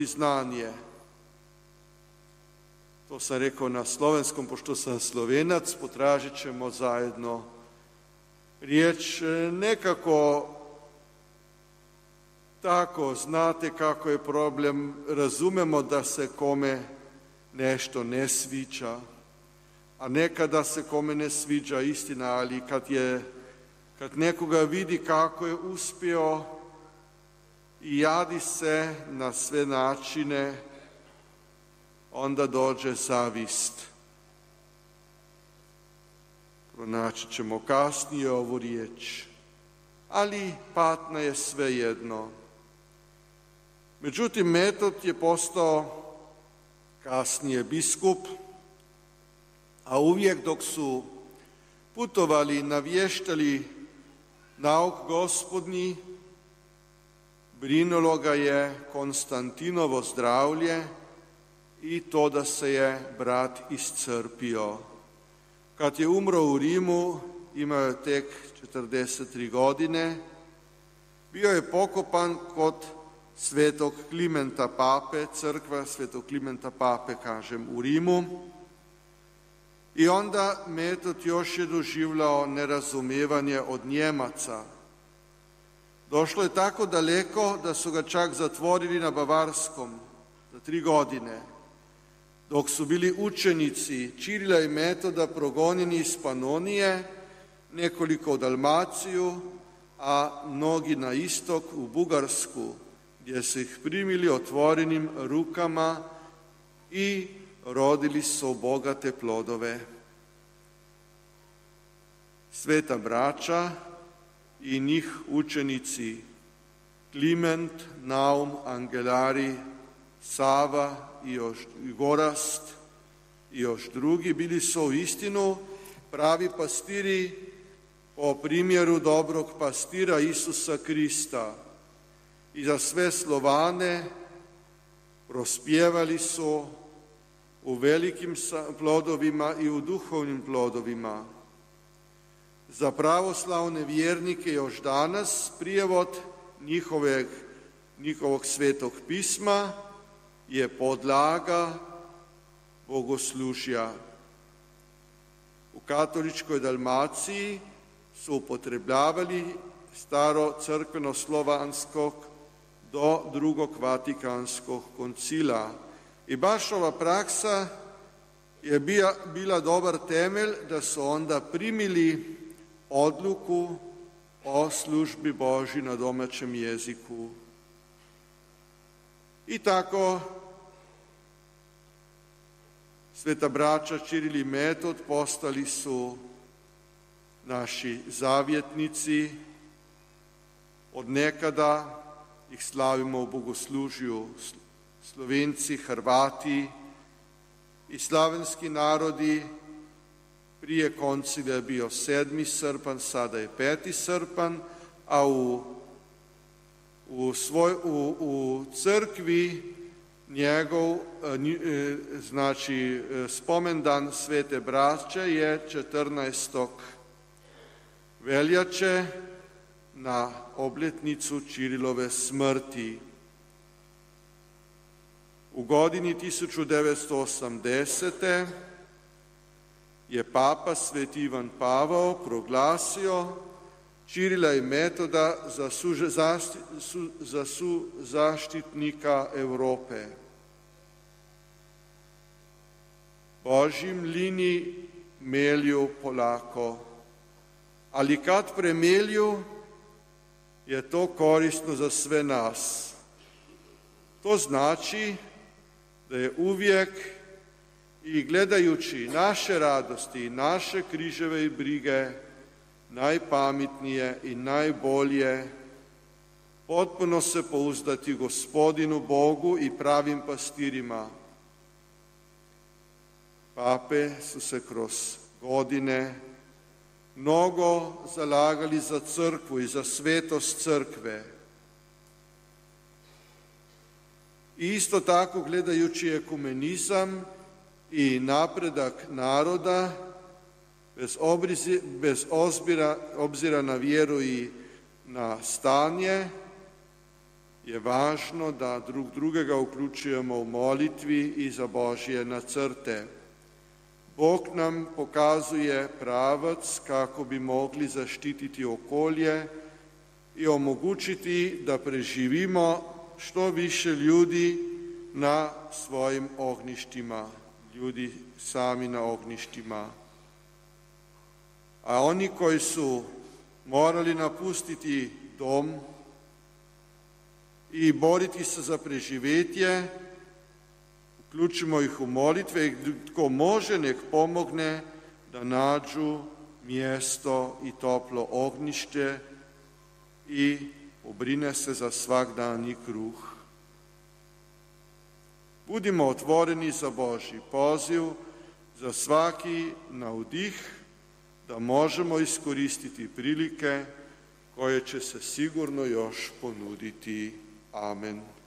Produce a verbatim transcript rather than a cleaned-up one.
priznanje. To sam rekao na slovenskom, pošto sam Slovenac, potražit ćemo zajedno riječ. Nekako tako, znate kako je problem, razumemo da se kome nešto ne sviđa, a nekada se kome ne sviđa istina, ali kad, je, kad nekoga vidi kako je uspio i jadi se na sve načine, onda dođe zavist. Pronaći ćemo kasnije ovu riječ, ali patna je svejedno. Međutim, Metod je postao kasnije biskup, a uvijek dok su putovali i navještali nauk Gospodnji, brinulo ga je Konstantinovo zdravlje i to da se je brat iscrpio. Kad je umro u Rimu, imao je tek četrdeset tri godine, bio je pokopan kod svetog Klimenta Pape, crkva svetog Klimenta Pape, kažem, u Rimu. I onda Metod još je doživljao nerazumijevanje od Njemaca. Došlo je tako daleko da su ga čak zatvorili na Bavarskom za tri godine, dok su bili učenici Čirila i Metoda progonjeni iz Panonije, nekoliko u Dalmaciju, a mnogi na istok u Bugarsku, gdje su ih primili otvorenim rukama i rodili su bogate plodove. Sveta braća i njih učenici Kliment, Naum, Angelari, Sava i još i Gorast i još drugi bili su u istinu pravi pastiri po primjeru dobrog pastira Isusa Krista. I za sve Slovane prospjevali su u velikim plodovima i u duhovnim plodovima. Za pravoslavne vjernike još danas prijevod njihovog, njihovog svetog pisma je podlaga bogoslužja. U katoličkoj Dalmaciji su upotrebljavali staro crkveno slovanskog do drugog Vatikanskog koncila. I baš ova praksa je bila, bila dobar temelj da su onda primili odluku o službi Božji na domaćem jeziku. I tako sveta braća Čiril i Metod postali su naši zavjetnici. Od nekada ih slavimo u bogoslužju Slovenci, Hrvati i slavenski narodi. Prije koncilija je bio sedmi srpanj, sada je peti srpanj, a u, u, svoj, u, u crkvi njegov, znači spomendan svete braće je četrnaestog veljače na obljetnicu Čirilove smrti. U godini tisuću devetsto osamdesete je papa sveti Ivan Pavao proglasio Čirila i Metoda za, suže, zašti, su, za su zaštitnika Europe. Božji mlini melju polako, ali kad premelju, je to korisno za sve nas. To znači da je uvijek i gledajući naše radosti, naše križeve i brige, najpametnije i najbolje potpuno se pouzdati Gospodinu Bogu i pravim pastirima. Pape su se kroz godine mnogo zalagali za crkvu i za svetost crkve. Isto tako gledajući ekumenizam i napredak naroda, bez, obrizi, bez ozbira, obzira na vjeru i na stanje, je važno da drug drugega vključujemo v molitvi i za Božje nacrte. Bog nam pokazuje pravac kako bi mogli zaštititi okolje i omogućiti da preživimo što više ljudi na svojim ognjištima, ljudi sami na ognjištima. A oni koji su morali napustiti dom i boriti se za preživetje, uključimo ih u molitve i tko može nek pomogne da nađu mjesto i toplo ognjište i pobrine se za svakdanji kruh. Budimo otvoreni za Božji poziv, za svaki naudih, da možemo iskoristiti prilike koje će se sigurno još ponuditi. Amen.